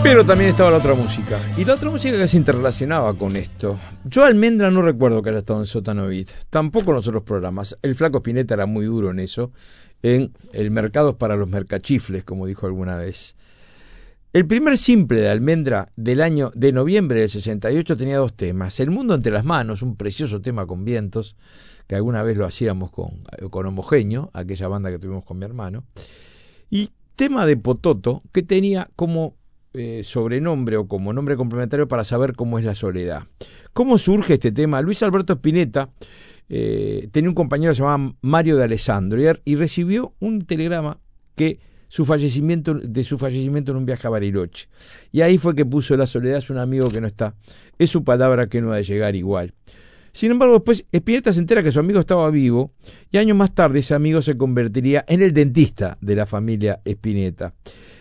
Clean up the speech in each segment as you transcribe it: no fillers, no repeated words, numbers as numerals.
Pero también estaba la otra música. Y la otra música que se interrelacionaba con esto. Yo Almendra no recuerdo que haya estado en Sótano Beat. Tampoco en los otros programas. El Flaco Spinetta era muy duro en eso. En el mercado es para los mercachifles, como dijo alguna vez. El primer simple de Almendra del año de noviembre del 68 tenía dos temas. El mundo entre las manos, un precioso tema con vientos, que alguna vez lo hacíamos con Homogéneo, aquella banda que tuvimos con mi hermano. Y tema de Pototo, que tenía como sobrenombre o como nombre complementario para saber cómo es la soledad. ¿Cómo surge este tema? Luis Alberto Spinetta tenía un compañero que se llamaba Mario de Alessandro y recibió un telegrama de su fallecimiento en un viaje a Bariloche. Y ahí fue que puso: la soledad es un amigo que no está, es su palabra que no ha de llegar igual. Sin embargo, después Spinetta se entera que su amigo estaba vivo y años más tarde ese amigo se convertiría en el dentista de la familia Spinetta.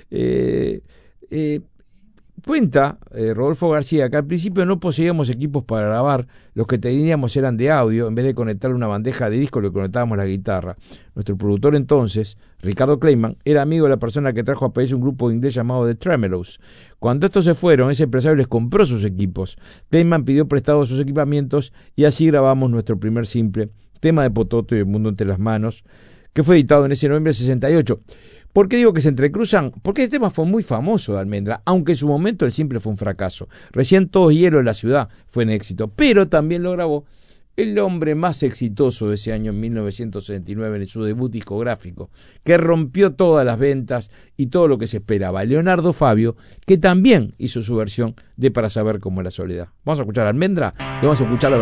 Cuenta Rodolfo García que al principio no poseíamos equipos para grabar, los que teníamos eran de audio. En vez de conectar una bandeja de disco le conectábamos la guitarra. Nuestro productor entonces, Ricardo Kleiman, era amigo de la persona que trajo a país un grupo inglés llamado The Tremelows. Cuando estos se fueron, ese empresario les compró sus equipos. Kleiman pidió prestados sus equipamientos y así grabamos nuestro primer simple, tema de Pototo y El mundo entre las manos, que fue editado en ese noviembre de 68. ¿Por qué digo que se entrecruzan? Porque este tema fue muy famoso de Almendra, aunque en su momento el simple fue un fracaso. Recién Todo Hielo en la Ciudad fue un éxito, pero también lo grabó el hombre más exitoso de ese año, en 1969, en su debut discográfico, que rompió todas las ventas y todo lo que se esperaba. Leonardo Fabio, que también hizo su versión de Para saber cómo es la soledad. Vamos a escuchar a Almendra y vamos a escuchar la